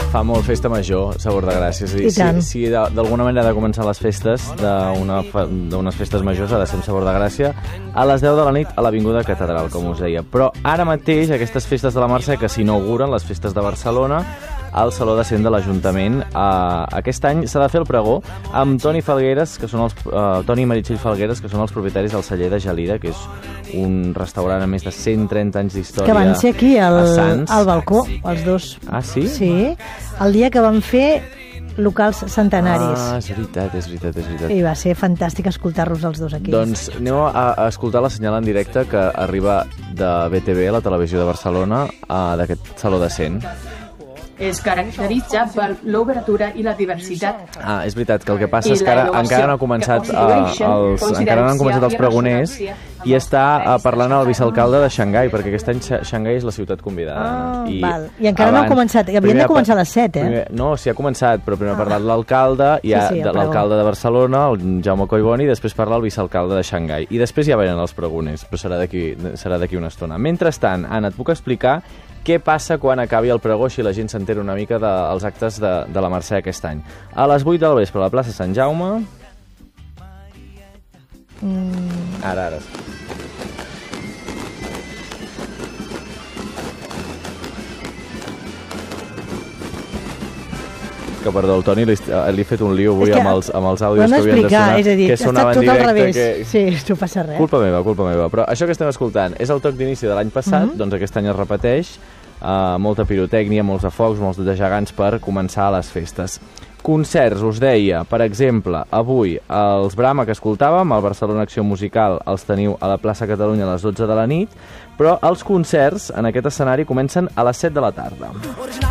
Fa molt festa major, Sabor de Gràcia. És a dir, si d'alguna manera ha de començar les festes d'unes festes majors, ha de ser un Sabor de Gràcia a les 10 de la nit a l'Avinguda Catedral, com us deia. Però ara mateix, aquestes festes de la Mercè que s'inauguren, les festes de Barcelona, al Saló de Cent de l'Ajuntament. Aquest any s'ha de fer el pregó amb Toni Falgueres, que són Toni i Meritxell Falgueres, que són els propietaris del Celler de Gelida, que és un restaurant amb més de 130 anys d'història. Que van ser aquí al balcó, els dos. Ah, sí? Sí, el dia que van fer locals centenaris. Ah, és veritat. I va ser fantàstic escoltar-los els dos aquí. Doncs anem a escoltar la senyal en directe que arriba de BTV, la televisió de Barcelona, d'aquest Saló de Cent. Es caracteritza per l'obertura i la diversitat. Ah, és veritat, que el que passa és que ara encara no han començat els pregoners i està parlant el vicealcalde de Xangai, perquè aquest any Xangai és la ciutat convidada. I encara no ha començat, havien de començar a les 7, No, sí, ha començat, però primer ha parlat l'alcalde, l'alcalde de Barcelona, el Jaume Collboni, i després parla el vicealcalde de Xangai. I després ja venen els pregoners, però serà d'aquí una estona. Mentrestant, Anna, et puc explicar què passa quan acabi el pregó, si la gent s'entera una mica dels actes de la Mercè aquest any. A les 8 del vespre a la plaça Sant Jaume... Ara. Que perdó, el Toni li he fet un lío avui amb els àudios que havien de sonar, que sonaven en directe. Sí, no passa res. Culpa meva. Però això que estem escoltant és el toc d'inici de l'any passat, doncs aquest any es repeteix, molta pirotècnia, molts de focs, molts de gegants per començar les festes. Concerts, us deia, per exemple, avui els Brama que escoltàvem, el Barcelona Acció Musical, els teniu a la plaça Catalunya a les 12 de la nit, però els concerts en aquest escenari comencen a les 7 de la tarda.